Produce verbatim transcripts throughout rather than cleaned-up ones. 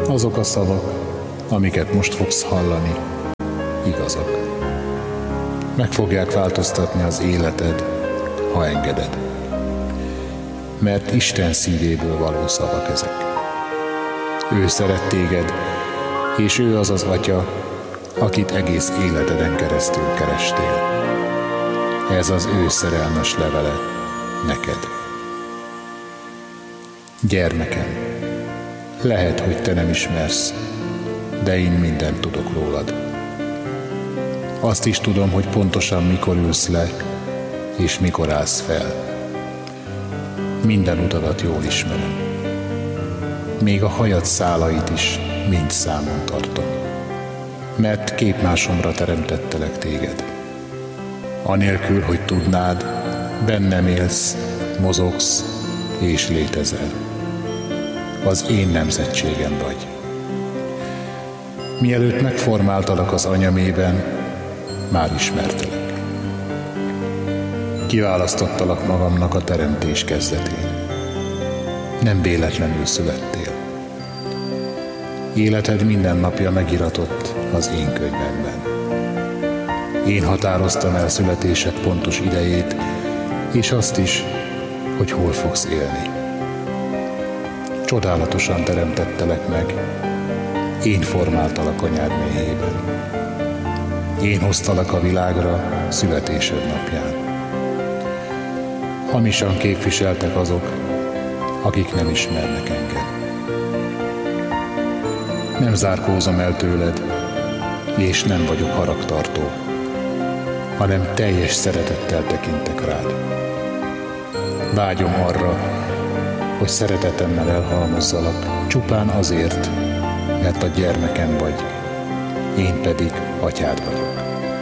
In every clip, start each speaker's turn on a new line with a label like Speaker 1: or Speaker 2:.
Speaker 1: azok a szavak, amiket most fogsz hallani, igazak. Meg fogják változtatni az életed, ha engeded. Mert Isten szívéből való szavak ezek. Ő szeret téged, és ő az az Atya, akit egész életeden keresztül kerestél. Ez az ő szerelmes levele neked. Gyermekem, lehet, hogy te nem ismersz, de én mindent tudok rólad. Azt is tudom, hogy pontosan mikor ülsz le, és mikor állsz fel. Minden utadat jól ismerem. Még a hajad szálait is mind számon tartom. Mert képmásomra teremtettelek téged. Anélkül, hogy tudnád, bennem élsz, mozogsz és létezel. Az én nemzetségem vagy. Mielőtt megformáltalak az anyamében, már ismertelek. Kiválasztottalak magamnak a teremtés kezdetén. Nem véletlenül születtél. Életed minden napja megiratott az én könyvemben. Én határoztam el születésed pontos idejét, és azt is, hogy hol fogsz élni. Csodálatosan teremtettelek meg, én formáltalak anyád méhében. Én hoztalak a világra születésed napján. Hamisan képviseltek azok, akik nem ismernek engem. Nem zárkózom el tőled, és nem vagyok haragtartó, hanem teljes szeretettel tekintek rád. Vágyom arra, hogy szeretetemmel elhalmozzalak, csupán azért, mert a gyermekem vagy, én pedig atyád vagyok.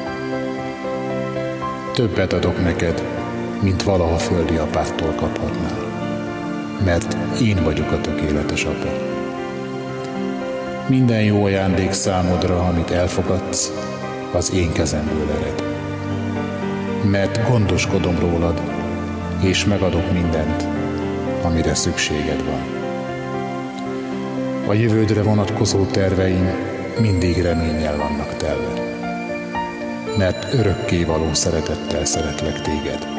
Speaker 1: Többet adok neked, mint valaha földi apától kaphatnál, mert én vagyok a tökéletes apa. Minden jó ajándék számodra, amit elfogadsz, az én kezemből ered. Mert gondoskodom rólad, és megadok mindent, amire szükséged van. A jövődre vonatkozó terveim mindig reménnyel vannak telve, mert örökkévaló szeretettel szeretlek téged.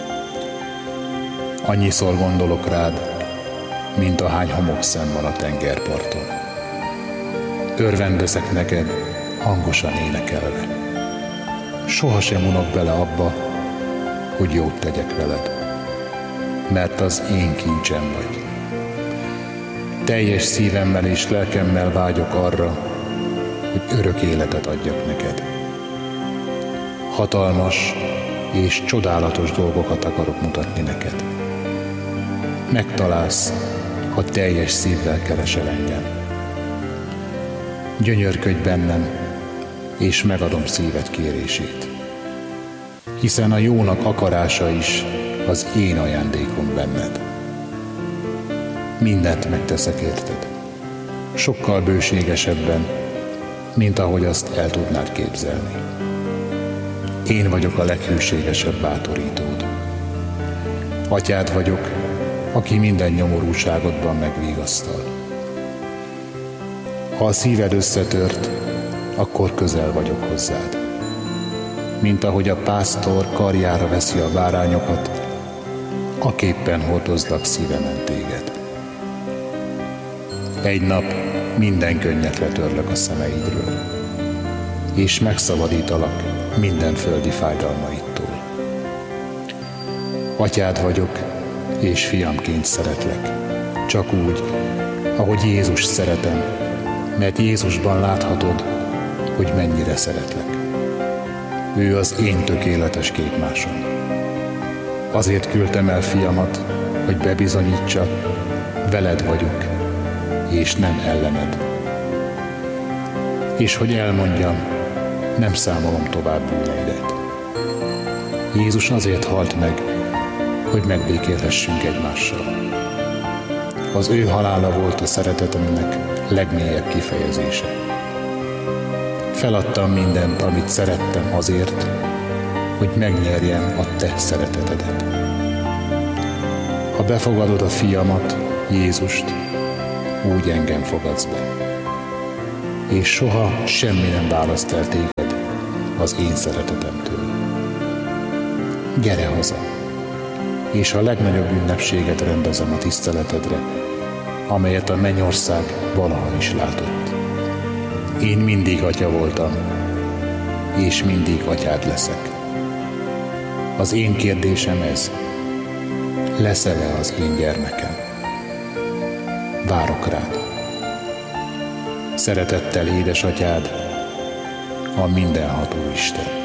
Speaker 1: Annyiszor gondolok rád, mint ahány homokszem van a tengerparton. Örvendezek neked, hangosan énekelve. Sohasem unok bele abba, hogy jót tegyek veled, mert az én kincsem vagy. Teljes szívemmel és lelkemmel vágyok arra, hogy örök életet adjak neked. Hatalmas és csodálatos dolgokat akarok mutatni neked. Megtalálsz, ha teljes szívvel keresel engem. Gyönyörködj bennem, és megadom szíved kérését. Hiszen a jónak akarása is az én ajándékom benned. Mindent megteszek érted, sokkal bőségesebben, mint ahogy azt el tudnád képzelni. Én vagyok a leghűségesebb bátorítód. Atyád vagyok, aki minden nyomorúságodban megvigasztal. Ha a szíved összetört, akkor közel vagyok hozzád. Mint ahogy a pásztor karjára veszi a bárányokat, aképpen hordozlak szívemen téged. Egy nap minden könnyet letörlök a szemeidről, és megszabadítalak minden földi fájdalmaitól. Atyád vagyok, és fiamként szeretlek, csak úgy, ahogy Jézus szeretem, mert Jézusban láthatod, hogy mennyire szeretlek. Ő az én tökéletes képmásom. Azért küldtem el fiamat, hogy bebizonyítsa, veled vagyok, és nem ellened. És hogy elmondjam, nem számolom tovább bűneidet. Jézus azért halt meg, hogy megbékélhessünk egymással. Az ő halála volt a szeretetemnek legmélyebb kifejezése. Feladtam mindent, amit szerettem azért, hogy megnyerjem a te szeretetedet. Ha befogadod a fiamat, Jézust, úgy engem fogadsz be. és soha semmi nem választ el téged az én szeretetemtől. Gyere haza, és a legnagyobb ünnepséget rendezem a tiszteletedre, amelyet a mennyország valaha is látott. Én mindig atya voltam, és mindig atyád leszek. Az én kérdésem ez: leszel-e az én gyermekem? Várok rád. Szeretettel édesatyád, a mindenható Isten.